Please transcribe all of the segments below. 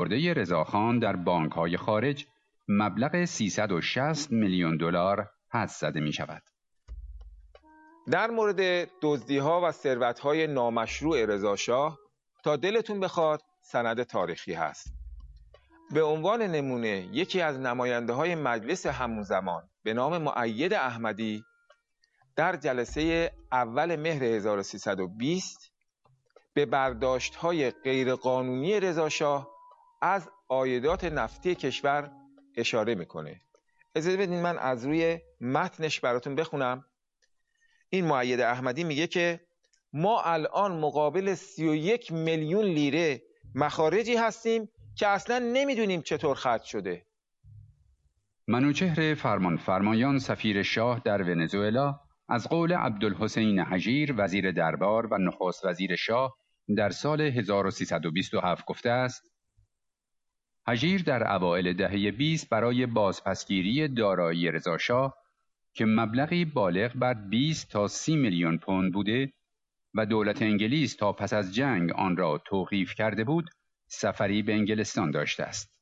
سپرده رضاخان در بانک‌های خارج مبلغ 360 میلیون دلار حدس زده می شود. در مورد دزدی‌ها و ثروت‌های نامشروع رضاشاه تا دلتون بخواد سند تاریخی هست. به عنوان نمونه یکی از نماینده‌های مجلس همون زمان به نام مؤید احمدی در جلسه اول مهر 1320 به برداشت‌های غیرقانونی رضاشاه از عایدات نفتی کشور اشاره میکنه. اجازه بدین من از روی متنش براتون بخونم. این مؤید احمدی میگه که ما الان مقابل 31 میلیون لیره مخارجی هستیم که اصلا نمیدونیم چطور خرج شده. منوچهر فرمانیان سفیر شاه در ونزوئلا از قول عبدالحسین حجیر وزیر دربار و نخست وزیر شاه در سال 1327 گفته است: حجیر در اوایل دهه 20 برای بازپسگیری دارایی رضاشاه که مبلغی بالغ بر 20 تا 30 میلیون پوند بوده و دولت انگلیس تا پس از جنگ آن را توقیف کرده بود، سفری به انگلستان داشته است.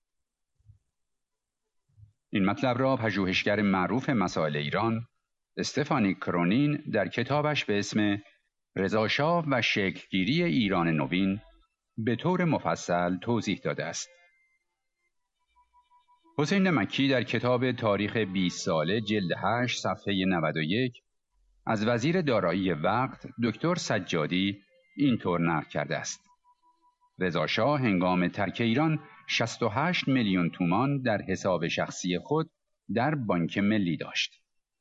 این مطلب را پژوهشگر معروف مسائل ایران استفانی کرونین در کتابش به اسم رضاشاه و شکلگیری ایران نوین به طور مفصل توضیح داده است. حسین مکی در کتاب تاریخ 20 ساله جلد 8 صفحه 91 از وزیر دارایی وقت دکتر سجادی اینطور نقل کرده است: رضاشاه هنگام ترک ایران 68 میلیون تومان در حساب شخصی خود در بانک ملی داشت.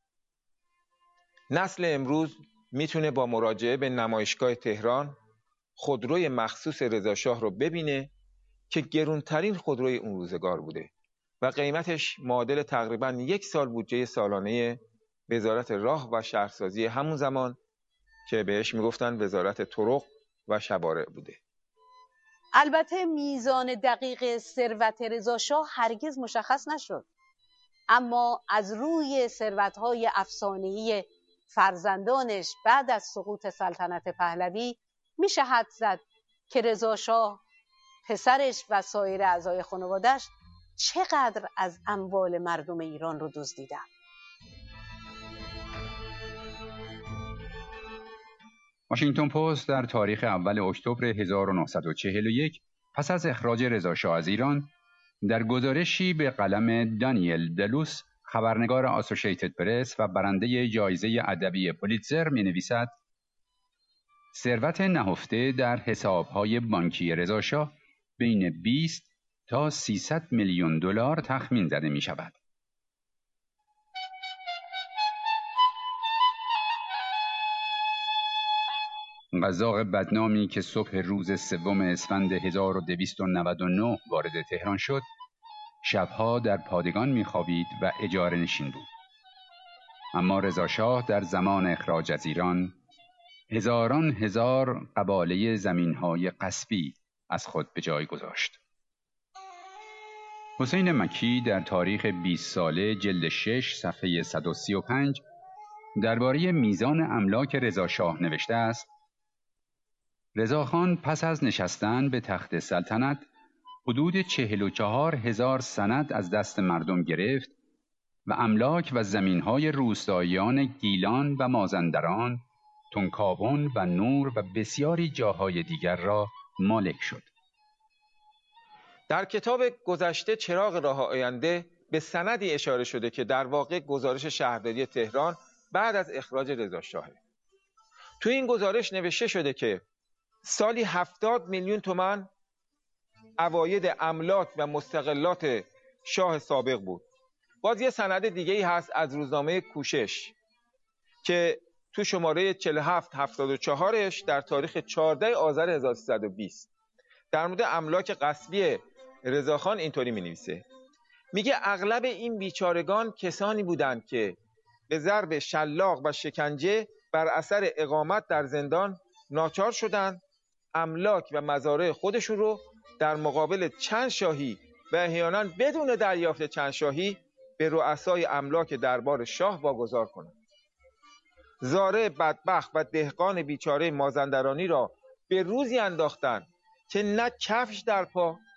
نسل امروز میتونه با مراجعه به نمایشگاه تهران خودروی مخصوص رضاشاه رو ببینه که گرونترین خودروی اون روزگار بوده و قیمتش معادل تقریباً 1 سال بودجه سالانه وزارت راه و شهرسازی همون زمان که بهش میگفتن وزارت طرق و شوارع بوده. البته میزان دقیق ثروت رضاشاه هرگز مشخص نشد، اما از روی ثروت‌های افسانه‌ای فرزندانش بعد از سقوط سلطنت پهلوی میشه حدس زد که رضاشاه، پسرش و سایر اعضای خانواده‌اش چقدر از اموال مردم ایران رو دزدیدن. واشنگتن پست در تاریخ اول اکتبر 1941 پس از اخراج رضاشاه از ایران در گزارشی به قلم دانیل دلوس خبرنگار آسوشیتد پرس و برنده جایزه ادبی پولیتزر می‌نویسد: ثروت نهفته در حساب‌های بانکی رضاشاه بین 20 تا 300 میلیون دلار تخمین زده می‌شود. قزاق بدنامی که صبح روز 3 اسفند 1299 وارد تهران شد، شبها در پادگان می‌خوابید و اجاره نشین بود. اما رضاشاه در زمان اخراج از ایران هزاران هزار قباله زمین‌های غصبی از خود به جای گذاشت. حسین مکی در تاریخ 20 ساله جلد 6 صفحه 135 درباره میزان املاک رضاشاه نوشته است: رضاخان پس از نشستن به تخت سلطنت حدود 44,000 سند از دست مردم گرفت و املاک و زمین‌های روستاییان گیلان و مازندران، تنکابن و نور و بسیاری جاهای دیگر را مالک شد. در کتاب گذشته چراغ راه آینده به سندی اشاره شده که در واقع گزارش شهرداری تهران بعد از اخراج رضاشاهه. تو این گزارش نوشته شده که سالی 70 میلیون تومان عواید املاک و مستغلات شاه سابق بود. باز یه سند دیگه‌ای هست از روزنامه کوشش که تو شماره 4774ش در تاریخ 14 آذر 1320 در مورد املاک غصبی رضاخان اینطوری می‌نویسه. میگه اغلب این بیچارگان کسانی بودند که به ضرب شلاق و شکنجه بر اثر اقامت در زندان ناچار شدند املاک و مزارع خودشون رو در مقابل چند شاهی و احیانا بدون دریافت چند شاهی به رؤسای املاک دربار شاه واگذار کنند. زارع بدبخت و دهقان بیچاره مازندرانی را به روزی انداختند که نه کفش در پا